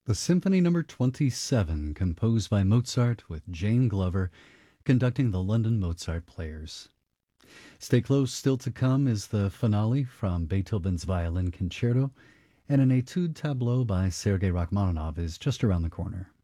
The Symphony Number 27, composed by Mozart with Jane Glover conducting the London Mozart Players. Stay close, still to come is the finale from Beethoven's Violin Concerto, and an Etude Tableau by Sergei Rachmaninoff is just around the corner.